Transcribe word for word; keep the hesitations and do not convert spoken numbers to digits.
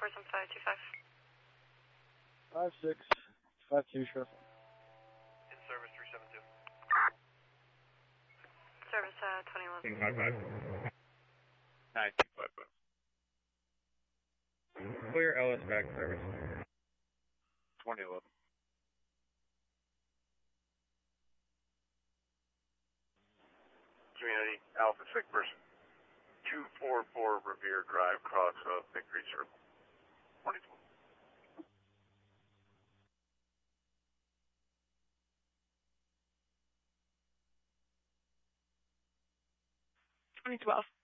course on five two five. Five six five two, Sheriff. In service three seven two. Service uh twenty one. Five five. Nine two five five. Clear Ellis back service. Twenty eleven. Community Alpha Sick Person. Two four four Revere Drive, cross of Victory Circle. Twenty twelve. Twenty twelve.